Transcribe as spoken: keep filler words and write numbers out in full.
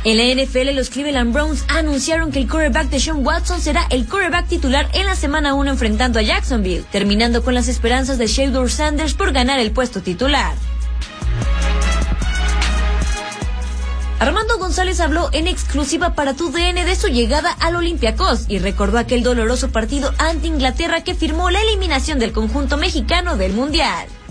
En la N F L, los Cleveland Browns anunciaron que el quarterback de Deshaun Watson será el quarterback titular en la semana uno enfrentando a Jacksonville, terminando con las esperanzas de Shedeur Sanders por ganar el puesto titular. Armando González habló en exclusiva para T U D N de su llegada al Olympiacos y recordó aquel doloroso partido ante Inglaterra que firmó la eliminación del conjunto mexicano del Mundial.